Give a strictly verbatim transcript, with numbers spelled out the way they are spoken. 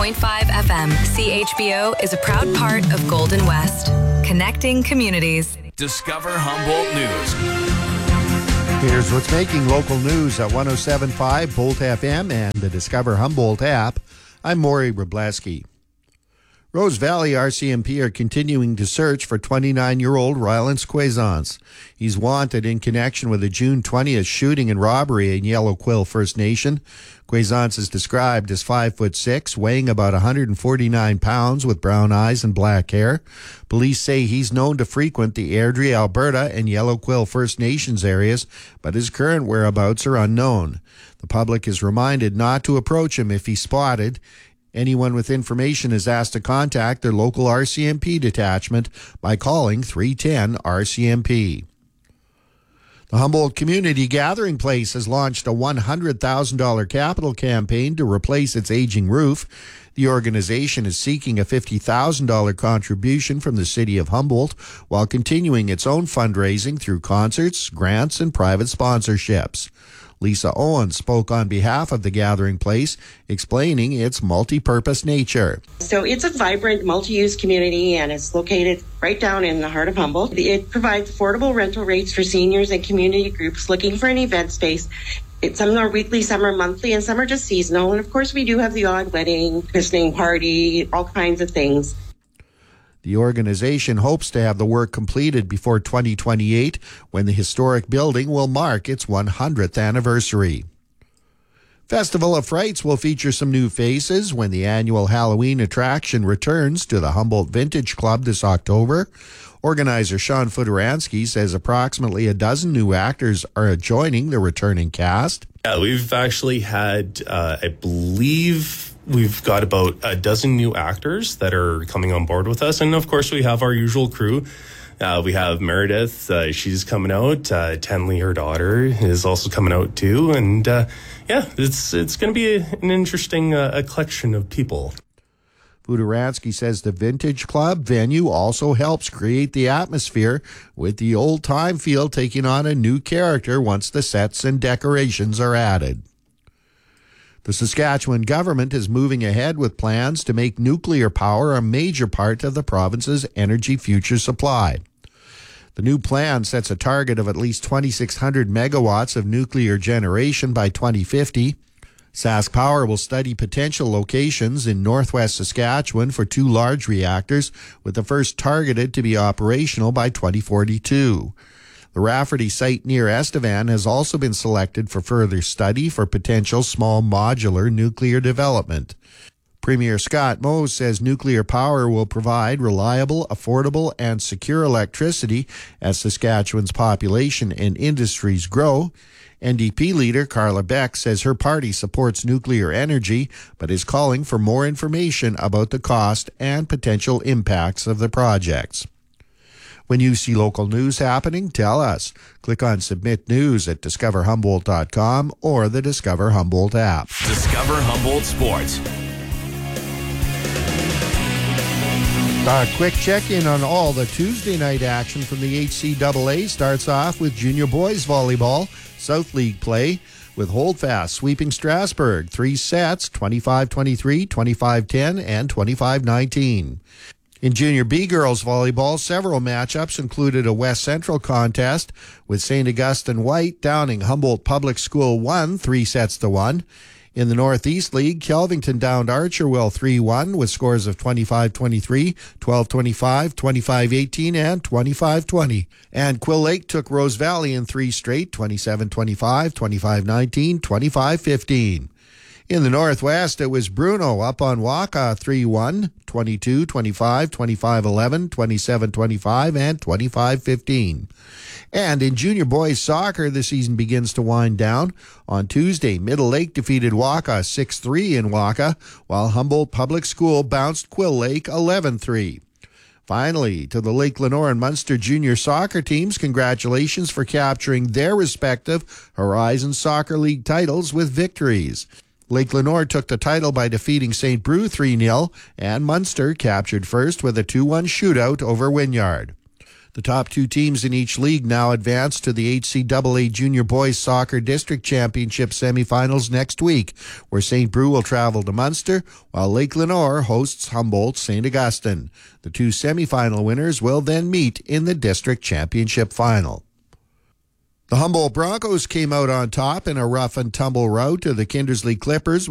point five F M. C H B O is a proud part of Golden West, connecting communities. Discover Humboldt News. Here's what's making local news at one oh seven point five Bolt F M and the Discover Humboldt app. I'm Maury Wrobleski. Rose Valley R C M P are continuing to search for twenty-nine-year-old Rylance Quaisance. He's wanted in connection with a June twentieth shooting and robbery in Yellow Quill First Nation. Quaisance is described as five foot six, weighing about one hundred forty-nine pounds, with brown eyes and black hair. Police say he's known to frequent the Airdrie, Alberta, and Yellow Quill First Nations areas, but his current whereabouts are unknown. The public is reminded not to approach him if he's spotted. Anyone with information is asked to contact their local R C M P detachment by calling three one zero R C M P. The Humboldt Community Gathering Place has launched a one hundred thousand dollars capital campaign to replace its aging roof. The organization is seeking a fifty thousand dollars contribution from the City of Humboldt while continuing its own fundraising through concerts, grants, and private sponsorships. Lisa Owen spoke on behalf of the Gathering Place, explaining its multi-purpose nature. So it's a vibrant, multi-use community, and it's located right down in the heart of Humboldt. It provides affordable rental rates for seniors and community groups looking for an event space. It's, some are weekly, some are monthly, and some are just seasonal. And of course, we do have the odd wedding, christening party, all kinds of things. The organization hopes to have the work completed before twenty twenty-eight, when the historic building will mark its one hundredth anniversary. Festival of Frights will feature some new faces when the annual Halloween attraction returns to the Humboldt Vintage Club this October. Organizer Sean Fudaransky says approximately a dozen new actors are joining the returning cast. Yeah, we've actually had, uh, I believe... We've got about a dozen new actors that are coming on board with us. And, of course, we have our usual crew. Uh, we have Meredith. Uh, she's coming out. Uh, Tenley, her daughter, is also coming out, too. And, uh, yeah, it's it's going to be a, an interesting uh, a collection of people. Fudaransky says the Vintage Club venue also helps create the atmosphere, with the old-time feel taking on a new character once the sets and decorations are added. The Saskatchewan government is moving ahead with plans to make nuclear power a major part of the province's energy future supply. The new plan sets a target of at least twenty-six hundred megawatts of nuclear generation by twenty fifty. Sask Power will study potential locations in northwest Saskatchewan for two large reactors, with the first targeted to be operational by twenty forty-two. The Rafferty site near Estevan has also been selected for further study for potential small modular nuclear development. Premier Scott Moe says nuclear power will provide reliable, affordable, and secure electricity as Saskatchewan's population and industries grow. N D P leader Carla Beck says her party supports nuclear energy, but is calling for more information about the cost and potential impacts of the projects. When you see local news happening, tell us. Click on Submit News at discover humboldt dot com or the Discover Humboldt app. Discover Humboldt Sports. A quick check-in on all the Tuesday night action from the H C A A starts off with junior boys volleyball, South League play, with Holdfast sweeping Strasbourg. Three sets, twenty-five twenty-three, twenty-five ten, and twenty-five nineteen. In Junior B girls volleyball, several matchups included a West Central contest with Saint Augustine White downing Humboldt Public School one, three sets to one. In the Northeast League, Kelvington downed Archerville three one with scores of twenty-five twenty-three, twelve twenty-five, twenty-five eighteen, and twenty-five twenty. And Quill Lake took Rose Valley in three straight, twenty-seven twenty-five, twenty-five nineteen, twenty-five fifteen. In the Northwest, it was Bruno up on Waka three one, twenty-two twenty-five, twenty-five eleven, twenty-seven twenty-five, and twenty-five fifteen. And in junior boys soccer, the season begins to wind down. On Tuesday, Middle Lake defeated Waka six three in Waka, while Humboldt Public School bounced Quill Lake eleven three. Finally, to the Lake Lenore and Munster junior soccer teams, congratulations for capturing their respective Horizon Soccer League titles with victories. Lake Lenore took the title by defeating Saint Brew three nil, and Munster captured first with a two one shootout over Wynyard. The top two teams in each league now advance to the H C A A Junior Boys Soccer District Championship semifinals next week, where Saint Brew will travel to Munster, while Lake Lenore hosts Humboldt Saint Augustine. The two semifinal winners will then meet in the district championship final. The Humboldt Broncos came out on top in a rough and tumble rout to the Kindersley Clippers